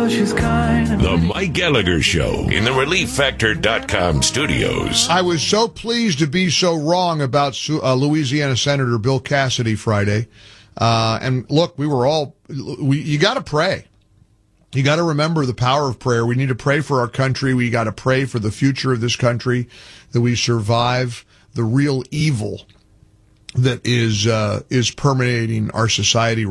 The Mike Gallagher Show in the ReliefFactor.com studios. I was so pleased to be so wrong about Louisiana Senator Bill Cassidy Friday. And look, you got to pray. You got to remember the power of prayer. We need to pray for our country. We got to pray for the future of this country, that we survive the real evil that is permeating our society